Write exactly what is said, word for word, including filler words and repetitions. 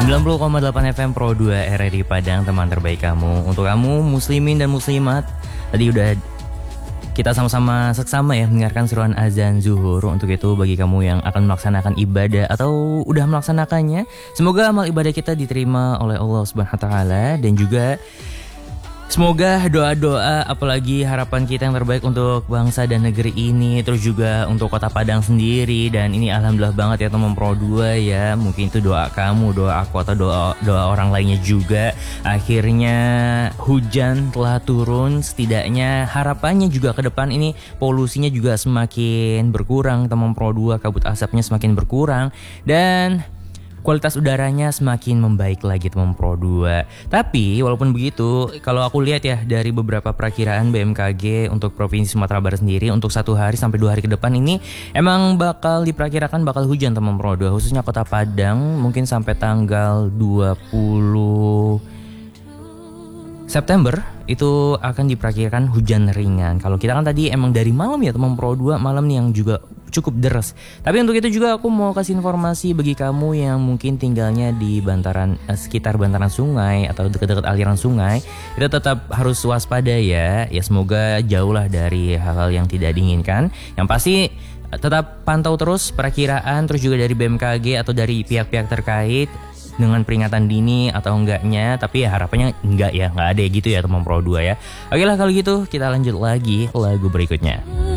sembilan puluh koma delapan F M Pro dua R R I Padang, teman terbaik kamu. Untuk kamu muslimin dan muslimat, tadi udah kita sama-sama seksama ya mendengarkan seruan azan zuhur. Untuk itu bagi kamu yang akan melaksanakan ibadah atau udah melaksanakannya, semoga amal ibadah kita diterima oleh Allah Subhanahu wa taala, dan juga semoga doa-doa apalagi harapan kita yang terbaik untuk bangsa dan negeri ini, terus juga untuk Kota Padang sendiri. Dan ini alhamdulillah banget ya teman Pro dua ya, mungkin itu doa kamu, doa aku, atau doa doa orang lainnya juga. Akhirnya hujan telah turun, setidaknya harapannya juga ke depan ini polusinya juga semakin berkurang teman Pro dua, kabut asapnya semakin berkurang, dan kualitas udaranya semakin membaik lagi teman Pro dua. Tapi walaupun begitu, kalau aku lihat ya dari beberapa perakiraan B M K G untuk Provinsi Sumatera Barat sendiri, untuk satu hari sampai dua hari ke depan ini emang bakal diperkirakan bakal hujan teman Pro dua, khususnya Kota Padang mungkin sampai tanggal dua puluh September itu akan diperkirakan hujan ringan. Kalau kita kan tadi emang dari malam ya teman Pro dua, malam nih yang juga cukup deras. Tapi untuk itu juga aku mau kasih informasi bagi kamu yang mungkin tinggalnya di bantaran eh, sekitar bantaran sungai atau dekat-dekat aliran sungai, itu tetap harus waspada ya. Ya semoga jauhlah dari hal-hal yang tidak diinginkan. Yang pasti tetap pantau terus perakiraan, terus juga dari B M K G atau dari pihak-pihak terkait dengan peringatan dini atau enggaknya. Tapi ya harapannya enggak ya, enggak ada gitu ya teman Pro dua ya. Oke lah kalau gitu kita lanjut lagi lagu berikutnya.